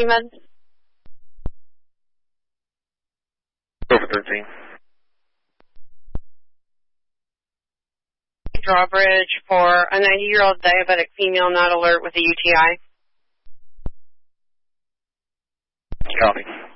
Med? Go for 13. Drawbridge for a 90-year-old diabetic female not alert with a UTI. Copy.